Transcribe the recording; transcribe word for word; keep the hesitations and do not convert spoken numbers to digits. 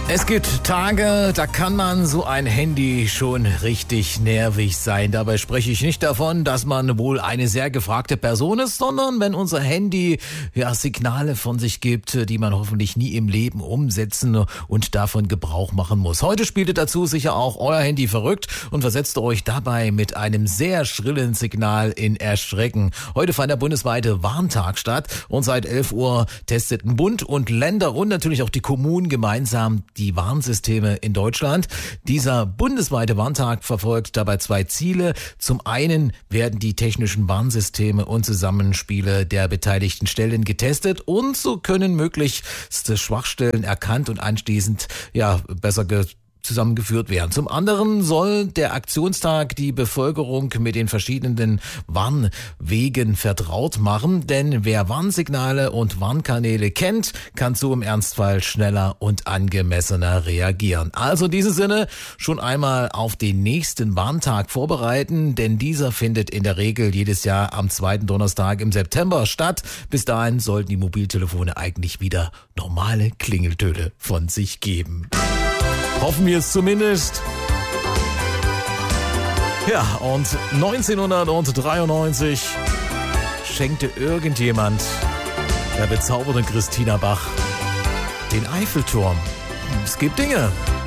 Es gibt Tage, da kann man so ein Handy schon richtig nervig sein. Dabei spreche ich nicht davon, dass man wohl eine sehr gefragte Person ist, sondern wenn unser Handy ja Signale von sich gibt, die man hoffentlich nie im Leben umsetzen und davon Gebrauch machen muss. Heute spielte dazu sicher auch euer Handy verrückt und versetzt euch dabei mit einem sehr schrillen Signal in Erschrecken. Heute fand der bundesweite Warntag statt und seit elf Uhr testeten Bund und Länder und natürlich auch die Kommunen gemeinsam die Warnsysteme in Deutschland. Dieser bundesweite Warntag verfolgt dabei zwei Ziele. Zum einen werden die technischen Warnsysteme und Zusammenspiele der beteiligten Stellen getestet und so können möglichst Schwachstellen erkannt und anschließend ja besser ge- zusammengeführt werden. Zum anderen soll der Aktionstag die Bevölkerung mit den verschiedenen Warnwegen vertraut machen, denn wer Warnsignale und Warnkanäle kennt, kann so im Ernstfall schneller und angemessener reagieren. Also in diesem Sinne schon einmal auf den nächsten Warntag vorbereiten, denn dieser findet in der Regel jedes Jahr am zweiten Donnerstag im September statt. Bis dahin sollten die Mobiltelefone eigentlich wieder normale Klingeltöne von sich geben. Hoffen wir es zumindest. Ja, und neunzehnhundertdreiundneunzig schenkte irgendjemand der bezaubernden Christina Bach den Eiffelturm. Es gibt Dinge,